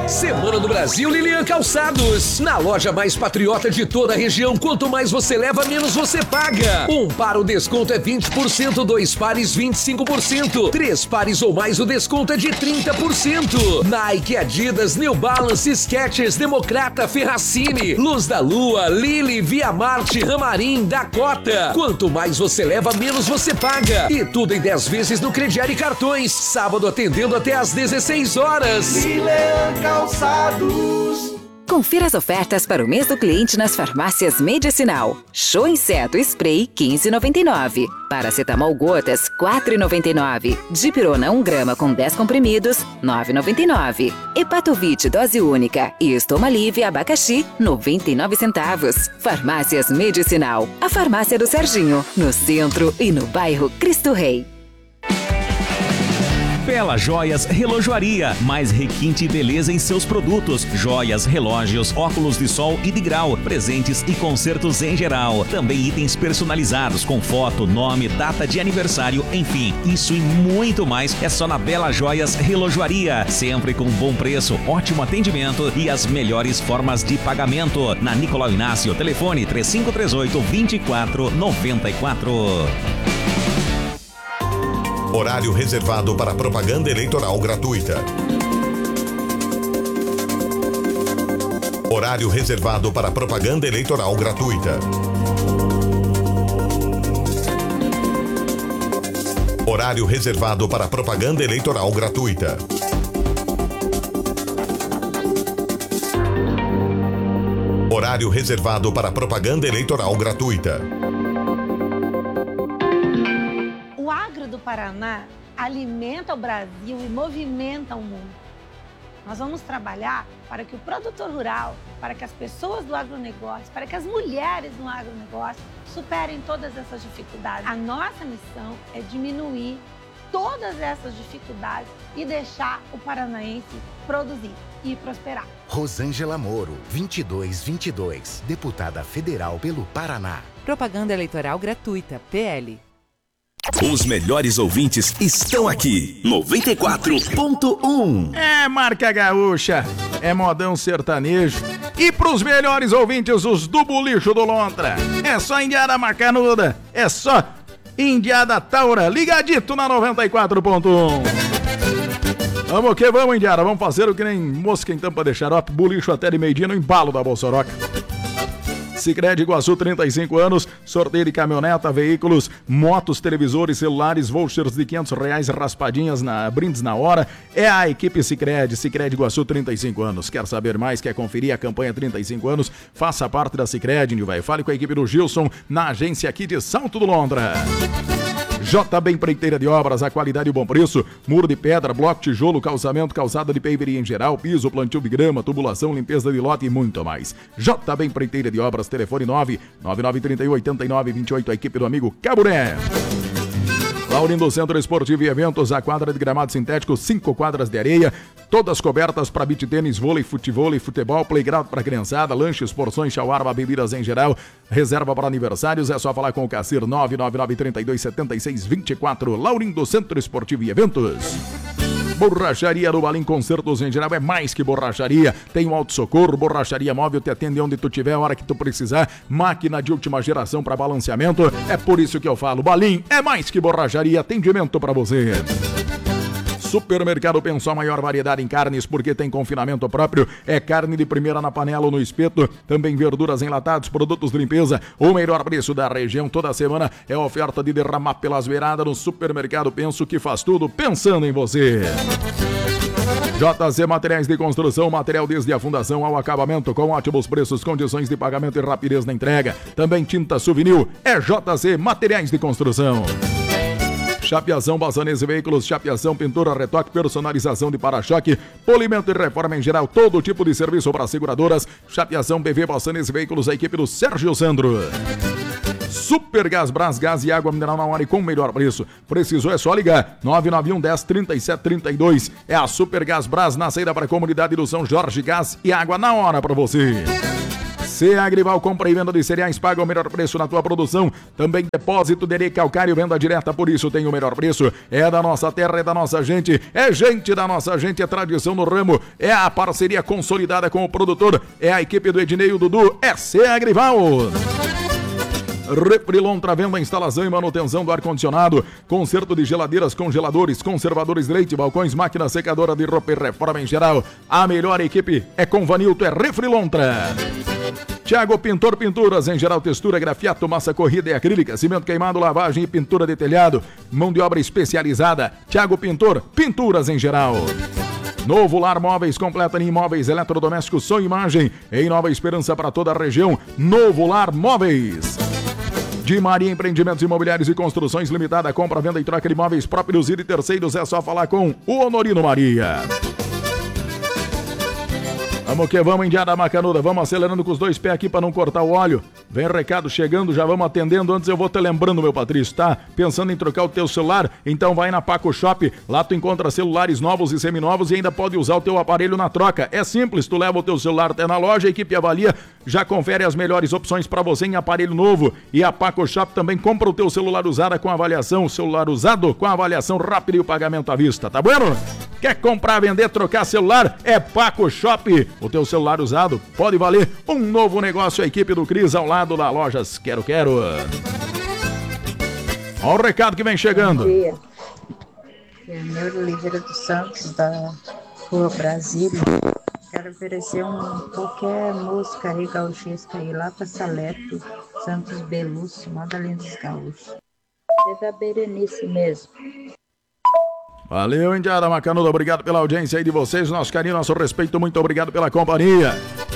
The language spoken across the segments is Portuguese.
Semana do Brasil Lilian Calçados. Na loja mais patriota de toda a região, quanto mais você leva, menos você paga. Um par o desconto é 20%, 2 pares 25%, 3 pares ou mais o desconto é de 30%. Nike, Adidas, New Balance, Skechers, Democrata, Ferracini, Luz da Lua, Lily, Via Marte, Ramarim, Dakota. Quanto mais você leva, menos você paga. E tudo em 10 vezes no crediário e cartões. Sábado atendendo até às 16 horas. Lilian Calçados. Confira as ofertas para o mês do cliente nas farmácias Medicinal. Show Inseto Spray, R$ 15,99. Paracetamol Gotas, R$ 4,99. Dipirona 1 grama com 10 comprimidos, R$ 9,99. Hepatovite Dose Única e Estomalive Abacaxi, 99 centavos. Farmácias Medicinal, a farmácia do Serginho, no centro e no bairro Cristo Rei. Bela Joias Relojoaria, mais requinte e beleza em seus produtos. Joias, relógios, óculos de sol e de grau, presentes e concertos em geral. Também itens personalizados com foto, nome, data de aniversário, enfim, isso e muito mais é só na Bela Joias Relojoaria. Sempre com bom preço, ótimo atendimento e as melhores formas de pagamento. Na Nicolau Inácio, telefone 3538-2494. Horário reservado para propaganda eleitoral gratuita. Horário reservado para propaganda eleitoral gratuita. Horário reservado para propaganda eleitoral gratuita. Horário reservado para propaganda eleitoral gratuita. O agro do Paraná alimenta o Brasil e movimenta o mundo. Nós vamos trabalhar para que o produtor rural, para que as pessoas do agronegócio, para que as mulheres no agronegócio superem todas essas dificuldades. A nossa missão é diminuir todas essas dificuldades e deixar o paranaense produzir e prosperar. Rosângela Moro, 2222, deputada federal pelo Paraná. Propaganda eleitoral gratuita, PL. Os melhores ouvintes estão aqui, 94.1. É marca gaúcha, é modão sertanejo. E pros melhores ouvintes, os do Bulicho do Lontra. É só indiada macanuda, é só indiada taura, ligadito na 94.1. Vamos que vamos, indiada, vamos fazer o que nem mosca em tampa de xarope, bulicho até de meio-dia no embalo da Bolsoroca. Sicredi Iguaçu, 35 anos, sorteio de caminhoneta, veículos, motos, televisores, celulares, vouchers de R$500, raspadinhas, brindes na hora. É a equipe Sicredi Iguaçu, 35 anos. Quer saber mais? Quer conferir a campanha 35 anos? Faça parte da Sicredi, vai. Fale com a equipe do Gilson na agência aqui de Salto do Londra. JB Empreiteira de Obras, a qualidade e o bom preço, muro de pedra, bloco, tijolo, calçamento, calçada de paver em geral, piso, plantio de grama, tubulação, limpeza de lote e muito mais. JB Empreiteira de Obras, telefone 999318928, a equipe do amigo Caburé. Laurindo Centro Esportivo e Eventos, a quadra de gramado sintético, 5 quadras de areia, todas cobertas para beach tênis, vôlei, futevôlei, futebol, playground para criançada, lanches, porções, shawarma, bebidas em geral, reserva para aniversários, é só falar com o Cassir 999327624, Laurindo Centro Esportivo e Eventos. Borracharia do Balim, concertos em geral, é mais que borracharia. Tem um auto-socorro, borracharia móvel, te atende onde tu tiver, a hora que tu precisar. Máquina de última geração para balanceamento. É por isso que eu falo, Balim é mais que borracharia, atendimento para você. Supermercado Pensou, a maior variedade em carnes porque tem confinamento próprio. É carne de primeira na panela ou no espeto. Também verduras enlatadas, produtos de limpeza. O melhor preço da região toda semana é a oferta de derramar pelas beiradas no Supermercado Penso, que faz tudo pensando em você. JC Materiais de Construção, material desde a fundação ao acabamento, com ótimos preços, condições de pagamento e rapidez na entrega. Também tinta Souvenir, é JC Materiais de Construção. Chapeação, Bassanese Veículos, chapeação, pintura, retoque, personalização de para-choque, polimento e reforma em geral, todo tipo de serviço para seguradoras. Chapeação, BV, Bassanese Veículos, a equipe do Sérgio Sandro. Super Gás Brás, gás e água mineral na hora e com o melhor preço. Precisou é só ligar, 991 10 37 32. É a Super Gás Brás, na saída para a comunidade do São Jorge, gás e água na hora para você. SC Agrival, compra e venda de cereais, paga o melhor preço na tua produção. Também depósito de areia calcário, venda direta, por isso tem o melhor preço. É da nossa terra, é da nossa gente, é gente da nossa gente, é tradição no ramo, é a parceria consolidada com o produtor, é a equipe do Ednei e o Dudu, SC Agrival. Refrilontra, venda, instalação e manutenção do ar-condicionado, conserto de geladeiras, congeladores, conservadores de leite, balcões, máquina secadora de roupa e reforma em geral. A melhor equipe é com Vanilto, é Refrilontra. Thiago Pintor Pinturas, em geral textura, grafiato, massa corrida e acrílica, cimento queimado, lavagem e pintura de telhado, mão de obra especializada. Thiago Pintor Pinturas em geral. Novo Lar Móveis, completa em imóveis, eletrodomésticos, som e imagem, em Nova Esperança para toda a região. Novo Lar Móveis. De Maria Empreendimentos Imobiliários e Construções Limitada, compra, venda e troca de imóveis próprios e de terceiros, é só falar com o Honorino Maria. Vamos que vamos, Indiada Macanuda, vamos acelerando com os dois pés aqui para não cortar o óleo. Vem recado chegando, já vamos atendendo. Antes eu vou te lembrando, meu Patrício, tá? Pensando em trocar o teu celular? Então vai na Paco Shop, lá tu encontra celulares novos e seminovos e ainda pode usar o teu aparelho na troca. É simples, tu leva o teu celular até na loja, a equipe avalia, já confere as melhores opções para você em aparelho novo. E a Paco Shop também compra o teu celular usado com avaliação, rápida e o pagamento à vista, tá bueno? Quer comprar, vender, trocar celular? É Paco Shop. O teu celular usado pode valer um novo negócio. A equipe do Cris ao lado da Lojas Quero. Olha o recado que vem chegando. Bom dia. Leonor Oliveira dos Santos, da Rua Brasília. Quero oferecer qualquer música aí gauchesca aí lá para Saleto, Santos Belúcio, Madalena dos Gaúchos. É da Berenice mesmo. Valeu, Indiada Macanuda, obrigado pela audiência aí de vocês, nosso carinho, nosso respeito, muito obrigado pela companhia.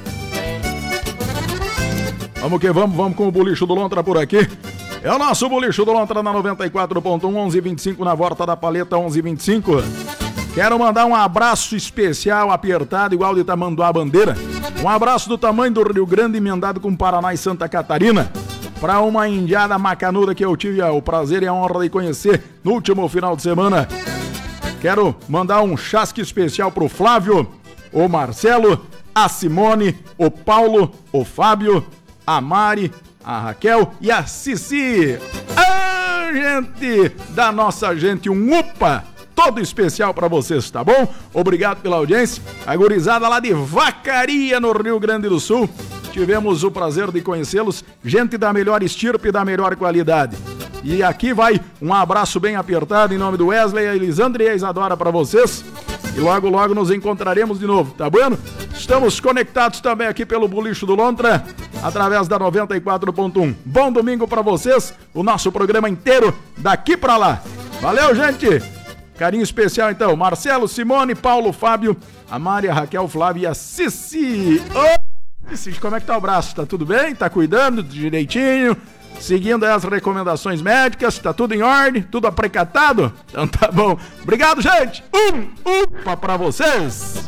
Vamos que vamos com o Bolicho do Lontra por aqui. É o nosso Bolicho do Lontra na 94.1, 11:25 na Volta da Paleta, 11:25. Quero mandar um abraço especial, apertado, igual de Tamanduá Bandeira. Um abraço do tamanho do Rio Grande, emendado com Paraná e Santa Catarina. Para uma indiada macanuda que eu tive o prazer e a honra de conhecer no último final de semana. Quero mandar um chasque especial pro Flávio, o Marcelo, a Simone, o Paulo, o Fábio, a Mari, a Raquel e a Cici. A gente da nossa gente, um upa todo especial para vocês, tá bom? Obrigado pela audiência. A gurizada lá de Vacaria, no Rio Grande do Sul. Tivemos o prazer de conhecê-los. Gente da melhor estirpe e da melhor qualidade. E aqui vai um abraço bem apertado em nome do Wesley, a Elisandra e a Isadora para vocês. E logo, logo nos encontraremos de novo, tá bueno? Estamos conectados também aqui pelo Bolicho do Lontra, através da 94.1. Bom domingo para vocês, o nosso programa inteiro daqui para lá. Valeu, gente! Carinho especial então, Marcelo, Simone, Paulo, Fábio, a Mari, a Raquel, Flávio e a Cici. Ô, Cici, como é que tá o braço? Tá tudo bem? Tá cuidando direitinho? Seguindo as recomendações médicas, tá tudo em ordem, tudo aprecatado? Então tá bom. Obrigado, gente! Upa pra vocês!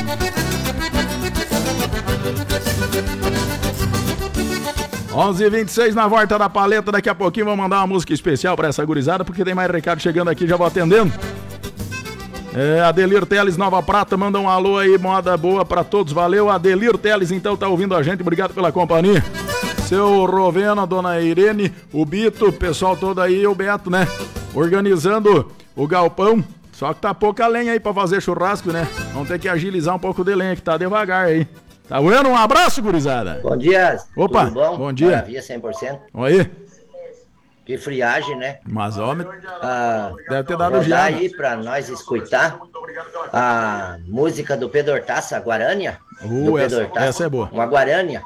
Onze 26 na Volta da Paleta. Daqui a pouquinho vou mandar uma música especial pra essa gurizada, porque tem mais recado chegando aqui, já vou atendendo. Adelir Teles, Nova Prata, manda um alô aí, moda boa pra todos, valeu. Adelir Teles, então, tá ouvindo a gente, obrigado pela companhia. Seu Rovena, Dona Irene, o Bito, o pessoal todo aí, o Beto, né? Organizando o galpão. Só que tá pouca lenha aí pra fazer churrasco, né? Vamos ter que agilizar um pouco de lenha, que tá devagar aí. Tá vendo? Um abraço, gurizada. Bom dia. Opa, tudo bom? Bom dia. Maravilha, 100%. Oi. Que friagem, né? Mas, homem, deve ter dado já. já. Aí pra nós escutar a música do Pedro Hortaça, a Guarânia. Essa é boa. Uma Guarânia.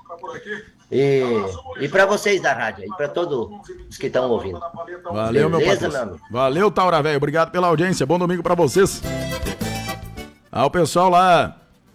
E pra vocês da rádio, e pra todos os que estão ouvindo. Valeu, beleza, meu Patrício. Valeu, Taura, velho. Obrigado pela audiência. Bom domingo pra vocês. O pessoal lá...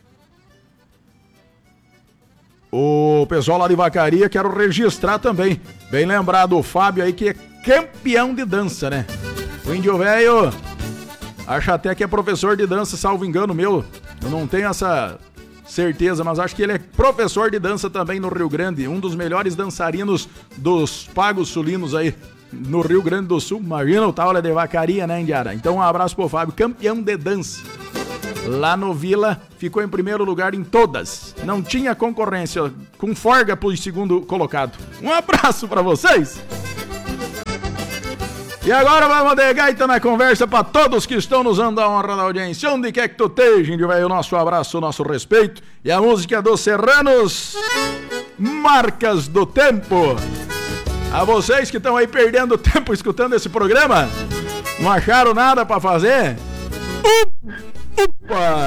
O pessoal lá de Vacaria, quero registrar também. Bem lembrado, o Fábio aí, que é campeão de dança, né? O índio velho, acho até que é professor de dança, salvo engano meu. Eu não tenho essa certeza, mas acho que ele é professor de dança também no Rio Grande. Um dos melhores dançarinos dos pagos sulinos aí no Rio Grande do Sul. Imagina o tal de Vacaria, né, Indiara? Então um abraço pro Fábio, campeão de dança. lá no Vila ficou em primeiro lugar em todas. Não tinha concorrência, com folga pro segundo colocado. Um abraço pra vocês! E agora vamos de gaita na conversa para todos que estão nos dando a honra da audiência. Onde quer que tu esteja, o nosso abraço, o nosso respeito. E a música dos Serranos, Marcas do Tempo. A vocês que estão aí perdendo tempo escutando esse programa, não acharam nada para fazer? Opa!